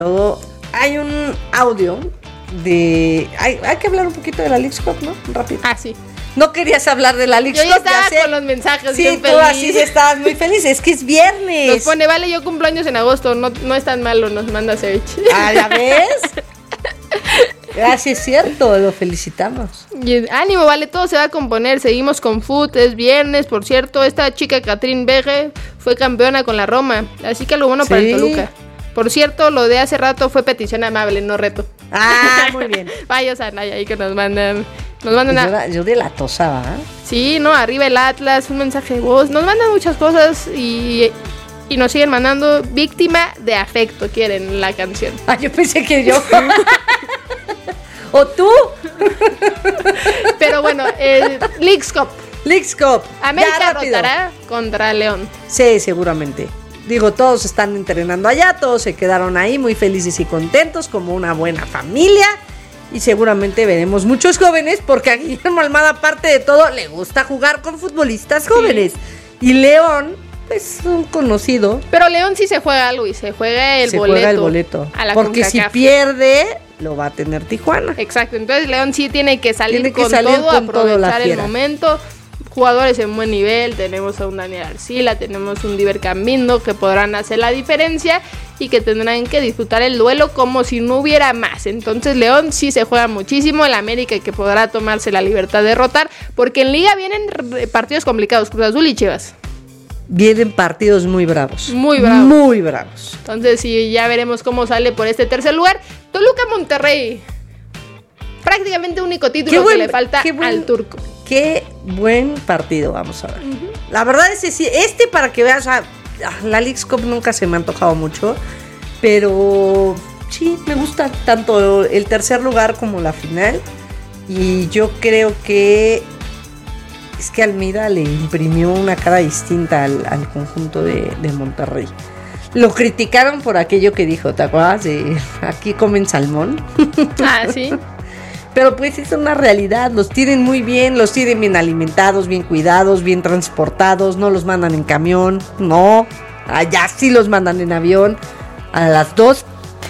Todo. Hay un audio de... Hay que hablar un poquito de la Leagues Cup, ¿no? Rápido. Sí. No querías hablar de la Leagues Cup. Yo ya estaba con los mensajes. Sí, tú así estabas muy feliz. Es que es viernes. Nos pone, vale, yo cumplo años en agosto. No es tan malo, nos manda Serge. ¿Ya ves? Gracias, es cierto, lo felicitamos. Y ánimo, vale, todo se va a componer. Seguimos con foot, es viernes. Por cierto, esta chica Catherine Berge fue campeona con la Roma. Así que algo bueno para el Toluca. Por cierto, lo de hace rato fue petición amable, no reto. Muy bien. Vaya, Sanaya, ahí que nos mandan. Yo de la tosaba, ¿eh? Sí, no, arriba el Atlas, un mensaje de voz. Nos mandan muchas cosas y nos siguen mandando víctima de afecto, quieren la canción. Yo pensé que yo. ¿O tú? Pero bueno, Leagues Cup. América rotará contra León. Sí, seguramente. Digo, todos están entrenando allá, todos se quedaron ahí muy felices y contentos como una buena familia. Y seguramente veremos muchos jóvenes, porque a Guillermo Almada, aparte de todo, le gusta jugar con futbolistas jóvenes. Sí. Y León, pues, un conocido. Pero León sí se juega algo y se juega el boleto. A la porque CONCACAF. Si pierde, lo va a tener Tijuana. Exacto, entonces León sí tiene que salir con todo, aprovechar el momento. Jugadores en buen nivel, tenemos a un Daniel Arcila, tenemos un Diver Cambindo que podrán hacer la diferencia y que tendrán que disfrutar el duelo como si no hubiera más. Entonces León sí se juega muchísimo, el América que podrá tomarse la libertad de derrotar, porque en Liga vienen partidos complicados, Cruz Azul y Chivas. Vienen partidos muy bravos. Muy bravos. Muy bravos. Entonces sí, ya veremos cómo sale por este tercer lugar. Toluca Monterrey. Prácticamente único título que le falta al turco. Qué buen partido, vamos a ver. La verdad es que sí, para que veas, la Leagues Cup nunca se me ha antojado mucho, pero sí, me gusta tanto el tercer lugar como la final. Y yo creo que es que Almeida le imprimió una cara distinta al conjunto de Monterrey. Lo criticaron por aquello que dijo, ¿te acuerdas? De aquí comen salmón. Sí. Pero pues es una realidad, los tienen muy bien, los tienen bien alimentados, bien cuidados, bien transportados, no los mandan en camión, no, allá sí los mandan en avión, a las dos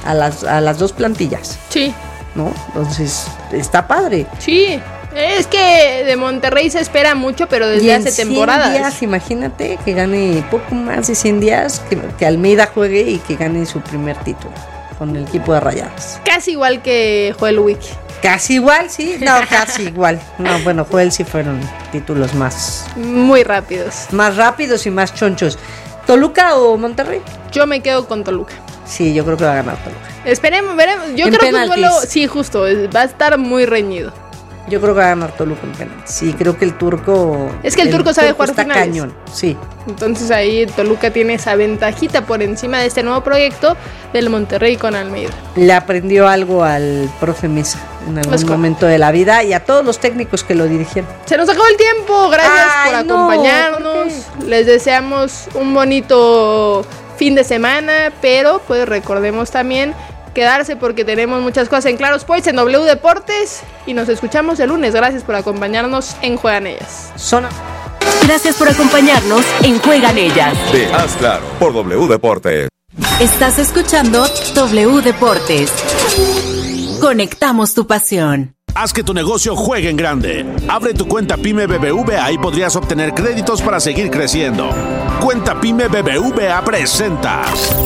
plantillas. Sí. ¿No? Entonces, está padre. Sí, es que de Monterrey se espera mucho, pero desde hace temporadas. 100 días, imagínate que gane poco más de 100 días, que Almeida juegue y que gane su primer título con el equipo de Rayadas. Casi igual que Joel Wiki. Casi igual, sí. No, casi igual. No, bueno, Joel sí fueron títulos más... Muy rápidos. Más rápidos y más chonchos. ¿Toluca o Monterrey? Yo me quedo con Toluca. Sí, yo creo que va a ganar Toluca. Esperemos, veremos. Yo creo que un duelo... Sí, justo. Va a estar muy reñido. Yo creo que va a ganar Toluca en penaltis. Sí, creo que el turco... Es que el turco sabe jugar está finales. Cañón, sí. Entonces ahí Toluca tiene esa ventajita por encima de este nuevo proyecto del Monterrey con Almeida. Le aprendió algo al profe Mesa en algún momento de la vida y a todos los técnicos que lo dirigieron. Se nos acabó el tiempo. Gracias por acompañarnos. Les deseamos un bonito fin de semana, pero pues recordemos también quedarse porque tenemos muchas cosas en Claro Sports, en W Deportes, y nos escuchamos el lunes. Gracias por acompañarnos en Juegan Ellas. Gracias por acompañarnos en Juegan Ellas. De Haz Claro por W Deportes. Estás escuchando W Deportes. Conectamos tu pasión. Haz que tu negocio juegue en grande. Abre tu cuenta PYME BBVA, ahí podrías obtener créditos para seguir creciendo. Cuenta PYME BBVA presenta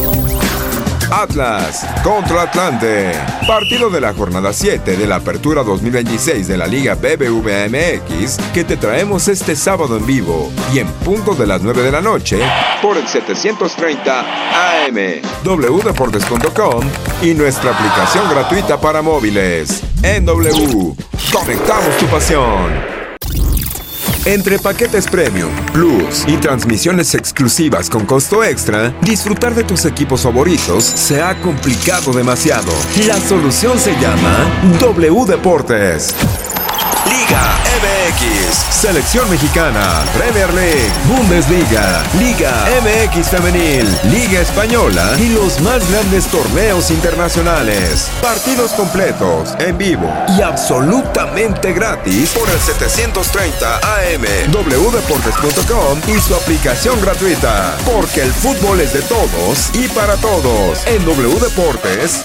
Atlas contra Atlante. Partido de la jornada 7 de la Apertura 2026 de la Liga BBVA MX que te traemos este sábado en vivo y en punto de las 9 de la noche por el 730 AM, wdeportes.com y nuestra aplicación gratuita para móviles. En W, conectamos tu pasión. Entre paquetes Premium, Plus y transmisiones exclusivas con costo extra, disfrutar de tus equipos favoritos se ha complicado demasiado. La solución se llama W Deportes. Liga MX, Selección Mexicana, Premier League, Bundesliga, Liga MX Femenil, Liga Española y los más grandes torneos internacionales. Partidos completos, en vivo y absolutamente gratis por el 730 AM, wdeportes.com y su aplicación gratuita. Porque el fútbol es de todos y para todos. En W Deportes